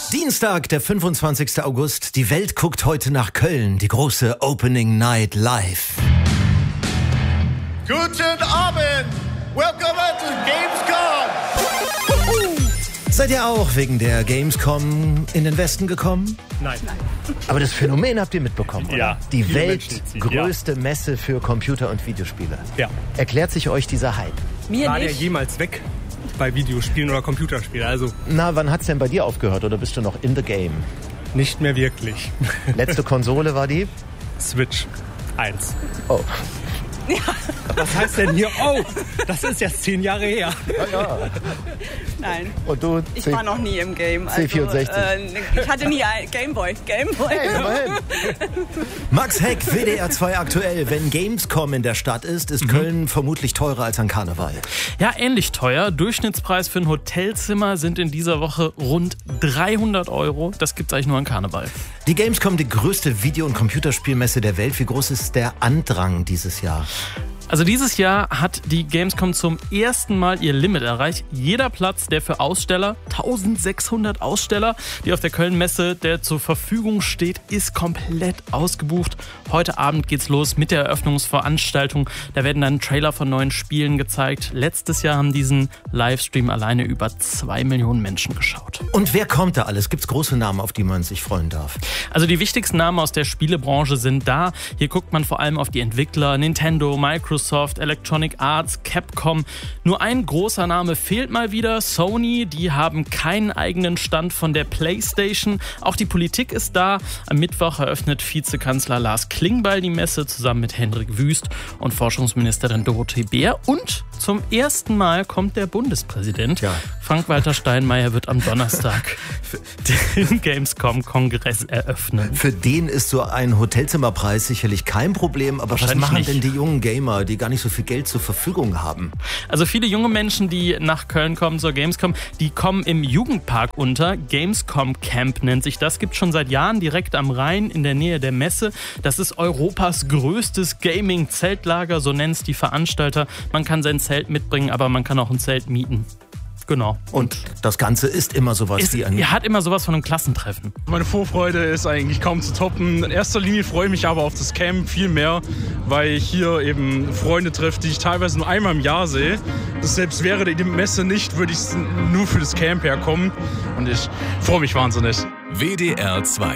Dienstag, der 25. August. Die Welt guckt heute nach Köln. Die große Opening Night live. Guten Abend! Welcome to Gamescom! Seid ihr auch wegen der Gamescom in den Westen gekommen? Nein. Aber das Phänomen habt ihr mitbekommen, oder? Ja. Die Viele Menschen ziehen, weltgrößte Messe für Computer- und Videospiele. Ja. Erklärt sich euch dieser Hype? Mir War der nicht. jemals weg bei Videospielen oder Computerspielen? Also Na, wann hat's denn bei dir aufgehört oder bist du noch in the game? nicht mehr wirklich. Letzte Konsole war die? Switch 1. Oh. Was heißt denn hier? Oh, das ist jetzt 10 Jahre her. Nein, Und du? ich war noch nie im Game. Also, C64. Ich hatte nie ein Gameboy. Hey, immerhin. Max Heck, WDR 2 aktuell. Wenn Gamescom in der Stadt ist Köln vermutlich teurer als ein Karneval. Ja, ähnlich teuer. Durchschnittspreis für ein Hotelzimmer sind in dieser Woche rund 300 €. Das gibt's eigentlich nur an Karneval. Die Gamescom, die größte Video- und Computerspielmesse der Welt. Wie groß ist der Andrang dieses Jahr? Also dieses Jahr hat die Gamescom zum ersten Mal ihr Limit erreicht. Jeder Platz, der für Aussteller, 1600 Aussteller, die auf der Köln-Messe, der zur Verfügung steht, ist komplett ausgebucht. Heute Abend geht's los mit der Eröffnungsveranstaltung. Da werden dann Trailer von neuen Spielen gezeigt. Letztes Jahr haben diesen Livestream alleine über 2 Millionen Menschen geschaut. Und wer kommt da alles? Gibt's große Namen, auf die man sich freuen darf? Also die wichtigsten Namen aus der Spielebranche sind da. Hier guckt man vor allem auf die Entwickler, Nintendo, Microsoft, Electronic Arts, Capcom. Nur ein großer Name fehlt mal wieder, Sony. Die haben keinen eigenen Stand von der PlayStation. Auch die Politik ist da. Am Mittwoch eröffnet Vizekanzler Lars Klingbeil die Messe zusammen mit Hendrik Wüst und Forschungsministerin Dorothee Bär. Und zum ersten Mal kommt der Bundespräsident. Ja. Frank-Walter Steinmeier wird am Donnerstag den Gamescom-Kongress eröffnen. Für den ist so ein Hotelzimmerpreis sicherlich kein Problem. Aber was Wahrscheinlich machen nicht. denn die jungen Gamer, die gar nicht so viel Geld zur Verfügung haben? Also viele junge Menschen, die nach Köln kommen zur Gamescom, die kommen im Jugendpark unter. Gamescom Camp nennt sich das. Gibt schon seit Jahren direkt am Rhein in der Nähe der Messe. Das ist Europas größtes Gaming-Zeltlager, so nennt es die Veranstalter. Man kann sein Zelt mitbringen, aber man kann auch ein Zelt mieten. Genau. Und das Ganze ist immer sowas wie ein... Er hat immer sowas von einem Klassentreffen. Meine Vorfreude ist eigentlich kaum zu toppen. In erster Linie freue ich mich aber auf das Camp viel mehr, weil ich hier eben Freunde treffe, die ich teilweise nur einmal im Jahr sehe. Das selbst wäre die Messe nicht, würde ich nur für das Camp herkommen. Und ich freue mich wahnsinnig. WDR 2